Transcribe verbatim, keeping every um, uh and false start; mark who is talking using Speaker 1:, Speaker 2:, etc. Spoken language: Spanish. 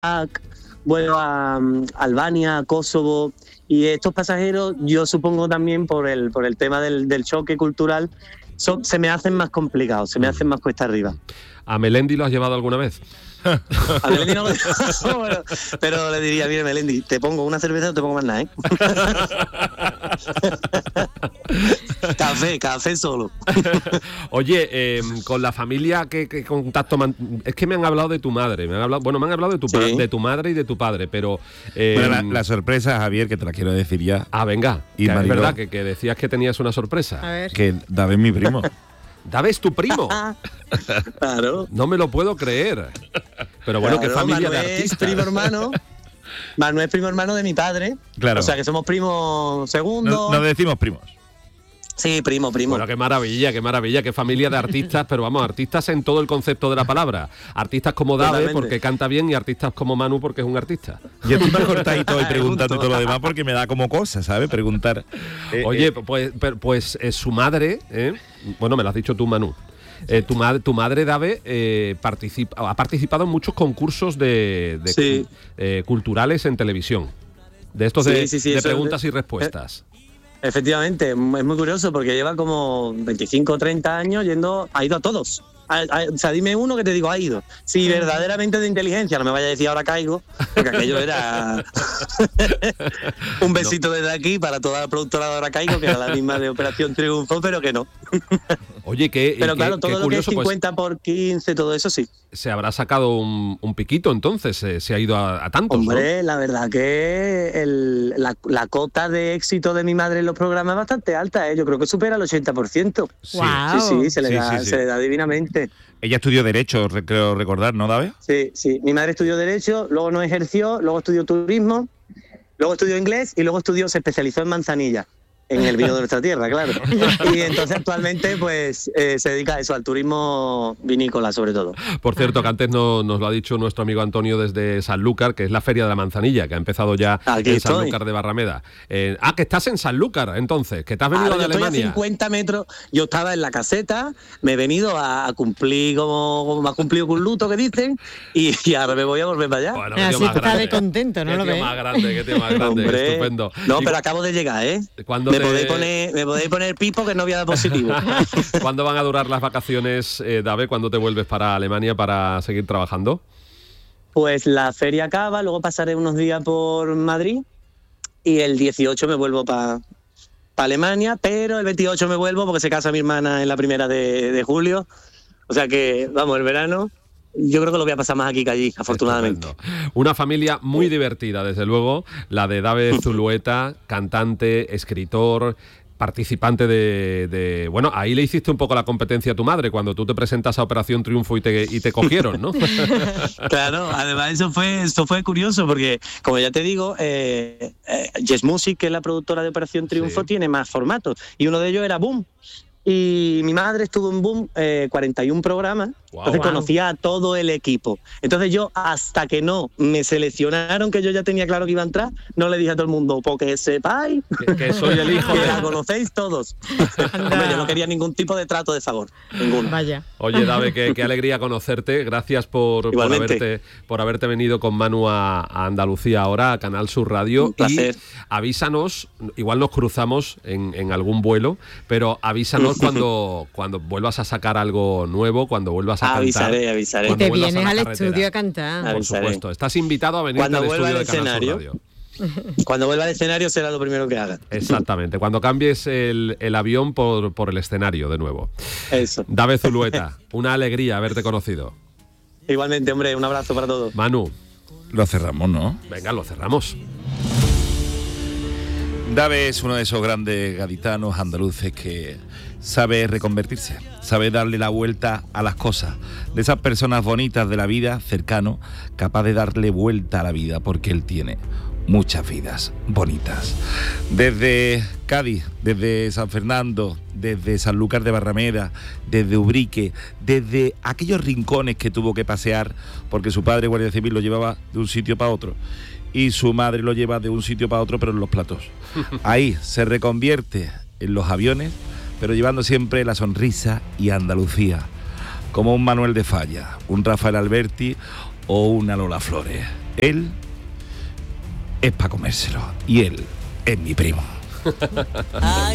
Speaker 1: vuelo a um, Albania, Kosovo, y estos pasajeros, yo supongo también por el, por el tema del, del choque cultural, so, se me hacen más complicados, se me hacen más cuesta arriba.
Speaker 2: ¿A Melendi lo has llevado alguna vez?
Speaker 1: A Melendi no, bueno, pero le diría, mire Melendi, te pongo una cerveza o te pongo más nada, ¿eh? Café, café solo.
Speaker 2: Oye, eh, con la familia, ¿qué, qué contacto man... Es que me han hablado de tu madre, me han hablado, bueno, me han hablado de tu,
Speaker 1: ¿Sí?
Speaker 2: de tu madre y de tu padre, pero...
Speaker 3: Eh, bueno, la, la sorpresa, Javier, que te la quiero decir ya.
Speaker 2: Ah, venga,
Speaker 3: y
Speaker 2: es verdad que, que decías que tenías una sorpresa.
Speaker 4: A ver.
Speaker 3: Que David es mi primo.
Speaker 2: ¿David es tu primo?
Speaker 1: Claro.
Speaker 2: No me lo puedo creer. Pero bueno,
Speaker 1: claro,
Speaker 2: qué familia
Speaker 1: Manuel
Speaker 2: de artistas.
Speaker 1: Es primo hermano. Manuel es primo hermano de mi padre.
Speaker 3: Claro.
Speaker 1: O sea que somos primos segundos.
Speaker 3: No, no decimos primos.
Speaker 1: Sí, primo, primo.
Speaker 2: Bueno, qué maravilla, qué maravilla, qué familia de artistas, pero vamos, artistas en todo el concepto de la palabra. Artistas como Dave,
Speaker 1: Totalmente.
Speaker 2: porque canta bien, y artistas como Manu, porque es un artista.
Speaker 3: Yo estoy más cortadito y preguntando todo lo demás porque me da como cosa, ¿sabes? Preguntar.
Speaker 2: Eh, Oye, eh, pues, pues eh, su madre, eh, bueno, me lo has dicho tú, Manu. Eh, tu, madre, tu madre, Dave, eh, participa, ha participado en muchos concursos de, de
Speaker 1: sí.
Speaker 2: eh, culturales en televisión. De estos
Speaker 1: sí,
Speaker 2: de,
Speaker 1: sí, sí,
Speaker 2: de
Speaker 1: eso
Speaker 2: preguntas
Speaker 1: de,
Speaker 2: y respuestas.
Speaker 1: Eh, efectivamente, es muy curioso porque lleva como veinticinco o treinta años yendo, ha ido a todos. A, a, o sea, dime uno que te digo, ha ido. Si verdaderamente de inteligencia, no me vaya a decir ahora caigo, porque aquello era un besito no. desde aquí para toda la productora de Ahora Caigo, que era la misma de Operación Triunfo, pero que no.
Speaker 2: Oye, que
Speaker 1: pero
Speaker 2: qué,
Speaker 1: claro, todo
Speaker 2: qué
Speaker 1: lo
Speaker 2: curioso,
Speaker 1: que es cincuenta por quince, todo eso sí.
Speaker 2: Se habrá sacado un, un piquito, entonces, se, se ha ido a, a tantos,
Speaker 1: Hombre,
Speaker 2: ¿no?
Speaker 1: La verdad que el, la, la cota de éxito de mi madre en los programas es bastante alta, ¿eh? Yo creo que supera el ochenta por ciento.
Speaker 4: Sí, wow.
Speaker 1: sí, sí, se le,
Speaker 3: sí,
Speaker 1: da,
Speaker 3: sí, sí.
Speaker 1: se le da divinamente.
Speaker 3: Ella estudió Derecho, creo recordar, ¿no, David?
Speaker 1: Sí, sí. Mi madre estudió Derecho, luego no ejerció, luego estudió Turismo, luego estudió Inglés y luego estudió, se especializó en manzanilla, en el vino de nuestra tierra, claro. Y entonces actualmente pues eh, se dedica a eso, al turismo vinícola sobre todo.
Speaker 2: Por cierto, que antes no, nos lo ha dicho nuestro amigo Antonio desde Sanlúcar, que es la Feria de la Manzanilla, que ha empezado ya
Speaker 1: Aquí
Speaker 2: en
Speaker 1: estoy.
Speaker 2: Sanlúcar de Barrameda. Eh, ah, que estás en Sanlúcar, entonces, que te has venido
Speaker 1: Ahora,
Speaker 2: de
Speaker 1: yo estoy
Speaker 2: Alemania.
Speaker 1: a cincuenta metros, yo estaba en la caseta, me he venido a, a cumplir como, como me ha cumplido con luto, que dicen, y, y ahora me voy a volver para allá.
Speaker 2: Bueno,
Speaker 4: así está de contento, ¿no
Speaker 2: qué
Speaker 4: lo
Speaker 2: tío
Speaker 4: ves?
Speaker 2: más grande, qué tío más grande,
Speaker 1: Hombre,
Speaker 2: estupendo.
Speaker 1: No,
Speaker 2: Y
Speaker 1: pero acabo de llegar, ¿eh?
Speaker 2: ¿cuándo
Speaker 1: Me
Speaker 2: te...
Speaker 1: podéis poner, me podéis poner pipo que no voy a dar positivo.
Speaker 2: ¿Cuándo van a durar las vacaciones, eh, Dave? ¿Cuándo te vuelves para Alemania para seguir trabajando?
Speaker 1: Pues la feria acaba, luego pasaré unos días por Madrid y el dieciocho me vuelvo para pa Alemania, pero el veintiocho me vuelvo porque se casa mi hermana en la primera de, de julio. O sea que, vamos, el verano yo creo que lo voy a pasar más aquí que allí, afortunadamente.
Speaker 2: Estupendo. Una familia muy divertida, desde luego, la de Dave Zulueta, cantante, escritor, participante de, de... Bueno, ahí le hiciste un poco la competencia a tu madre cuando tú te presentas a Operación Triunfo y te, y te cogieron, ¿no?
Speaker 1: Claro, además eso fue, esto fue curioso porque, como ya te digo, eh, eh, Yes Music, que es la productora de Operación Triunfo, sí, tiene más formatos y uno de ellos era Boom. Y mi madre estuvo en Boom eh, cuarenta y un programas, wow, entonces wow. conocía a todo el equipo. Entonces yo, hasta que no me seleccionaron, que yo ya tenía claro que iba a entrar, no le dije a todo el mundo, porque sepáis
Speaker 2: que, que soy el hijo
Speaker 1: que
Speaker 2: de...
Speaker 1: la conocéis todos. Hombre, yo no quería ningún tipo de trato de favor, ninguno.
Speaker 4: Vaya.
Speaker 2: Oye, Dave, qué, qué alegría conocerte. Gracias por, por, haberte, por haberte venido con Manu a, a Andalucía ahora, a Canal Sur Radio.
Speaker 1: Un placer.
Speaker 2: Y avísanos, igual nos cruzamos en, en algún vuelo, pero avísanos cuando, cuando vuelvas a sacar algo nuevo, cuando vuelvas a
Speaker 1: avisaré,
Speaker 2: cantar.
Speaker 1: Avisaré,
Speaker 4: avisaré. Y te vienes al estudio a cantar.
Speaker 2: Por
Speaker 1: avisaré.
Speaker 2: supuesto. Estás invitado a venir
Speaker 1: cuando
Speaker 2: al
Speaker 1: vuelva
Speaker 2: estudio
Speaker 1: al
Speaker 2: de Canal
Speaker 1: escenario.
Speaker 2: Sur Radio.
Speaker 1: Cuando vuelva al escenario será lo primero que haga.
Speaker 2: Exactamente, cuando cambies el, el avión por, por el escenario de nuevo.
Speaker 1: Eso.
Speaker 2: Dave Zulueta, una alegría haberte conocido.
Speaker 1: Igualmente, hombre, un abrazo para todos.
Speaker 2: Manu.
Speaker 3: Lo cerramos, ¿no?
Speaker 2: Venga, lo cerramos.
Speaker 3: Dave es uno de esos grandes gaditanos andaluces que sabe reconvertirse, sabe darle la vuelta a las cosas, de esas personas bonitas de la vida, cercano, capaz de darle vuelta a la vida, porque él tiene muchas vidas bonitas. Desde Cádiz, desde San Fernando, desde Sanlúcar de Barrameda, desde Ubrique, desde aquellos rincones que tuvo que pasear, porque su padre, guardia civil, lo llevaba de un sitio para otro, y su madre lo lleva de un sitio para otro, pero en los platos. Ahí se reconvierte en los aviones, pero llevando siempre la sonrisa y Andalucía, como un Manuel de Falla, un Rafael Alberti o una Lola Flores. él es para comérselo y él es mi primo.